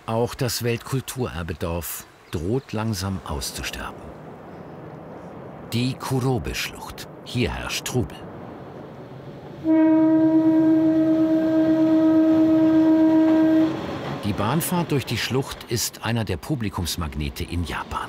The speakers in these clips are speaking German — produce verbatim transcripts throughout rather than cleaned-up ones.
Auch das Weltkulturerbedorf droht langsam auszusterben. Die Kurobe-Schlucht. Hier herrscht Trubel. Die Bahnfahrt durch die Schlucht ist einer der Publikumsmagnete in Japan.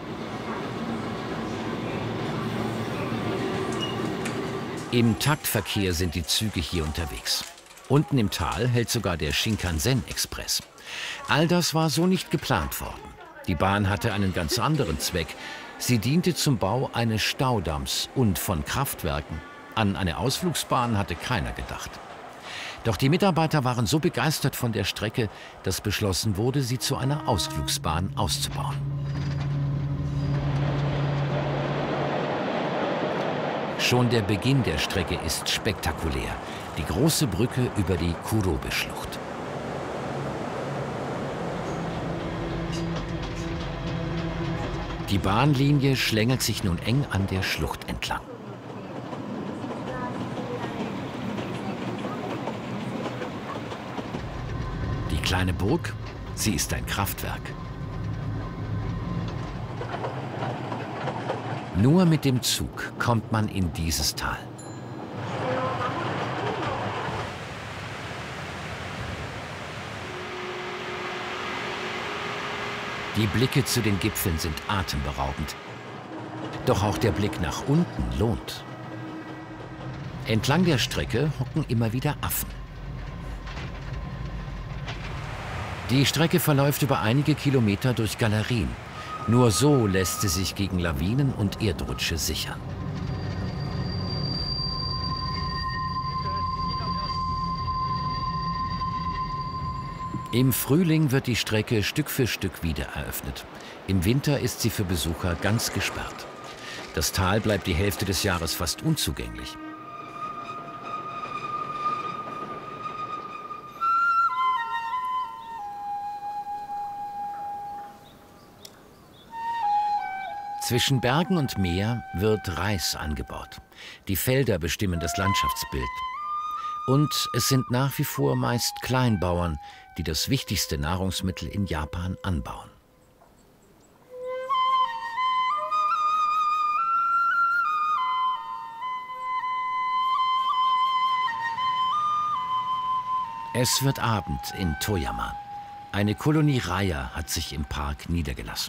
Im Taktverkehr sind die Züge hier unterwegs. Unten im Tal hält sogar der Shinkansen-Express. All das war so nicht geplant worden. Die Bahn hatte einen ganz anderen Zweck. Sie diente zum Bau eines Staudamms und von Kraftwerken. An eine Ausflugsbahn hatte keiner gedacht. Doch die Mitarbeiter waren so begeistert von der Strecke, dass beschlossen wurde, sie zu einer Ausflugsbahn auszubauen. Schon der Beginn der Strecke ist spektakulär. Die große Brücke über die Kurobe-Schlucht. Die Bahnlinie schlängelt sich nun eng an der Schlucht entlang. Die kleine Burg, sie ist ein Kraftwerk. Nur mit dem Zug kommt man in dieses Tal. Die Blicke zu den Gipfeln sind atemberaubend. Doch auch der Blick nach unten lohnt. Entlang der Strecke hocken immer wieder Affen. Die Strecke verläuft über einige Kilometer durch Galerien. Nur so lässt sie sich gegen Lawinen und Erdrutsche sichern. Im Frühling wird die Strecke Stück für Stück wieder eröffnet. Im Winter ist sie für Besucher ganz gesperrt. Das Tal bleibt die Hälfte des Jahres fast unzugänglich. Zwischen Bergen und Meer wird Reis angebaut. Die Felder bestimmen das Landschaftsbild. Und es sind nach wie vor meist Kleinbauern, die das wichtigste Nahrungsmittel in Japan anbauen. Es wird Abend in Toyama. Eine Kolonie Reiher hat sich im Park niedergelassen.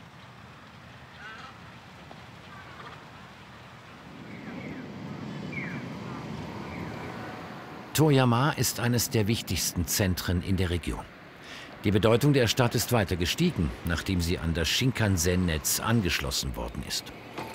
Toyama ist eines der wichtigsten Zentren in der Region. Die Bedeutung der Stadt ist weiter gestiegen, nachdem sie an das Shinkansen-Netz angeschlossen worden ist.